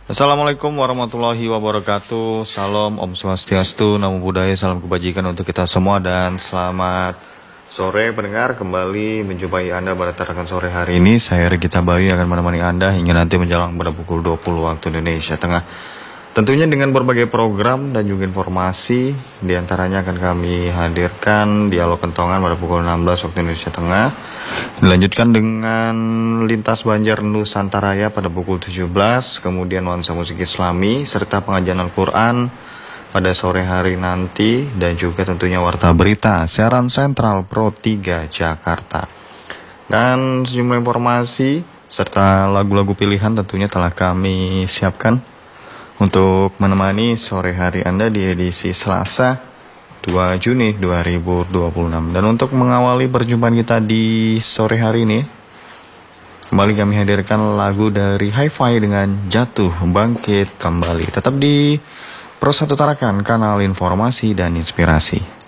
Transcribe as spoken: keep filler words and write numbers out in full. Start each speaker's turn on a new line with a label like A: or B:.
A: Assalamualaikum warahmatullahi wabarakatuh. Salam Om Swastiastu, Namo Buddhaya, salam kebajikan untuk kita semua. Dan selamat sore pendengar, kembali menjumpai Anda pada tarakan sore hari ini. Saya Regita Bayu akan menemani Anda hingga nanti menjelang pada pukul dua puluh waktu Indonesia Tengah. Tentunya dengan berbagai program dan juga informasi. Di antaranya akan kami hadirkan Dialog Kentongan pada pukul enam belas waktu Indonesia Tengah. Dilanjutkan dengan Lintas Banjar Nusantaraya pada pukul tujuh belas. Kemudian nuansa musik Islami serta pengajian Al-Quran pada sore hari nanti. Dan juga tentunya Warta Berita siaran sentral Pro tiga Jakarta. Dan sejumlah informasi serta lagu-lagu pilihan tentunya telah kami siapkan untuk menemani sore hari Anda di edisi Selasa dua Juni dua ribu dua puluh enam. Dan untuk mengawali perjumpaan kita di sore hari ini, kembali kami hadirkan lagu dari Hi-Fi dengan Jatuh Bangkit Kembali. Tetap di Pro satu Tarakan, kanal informasi dan inspirasi.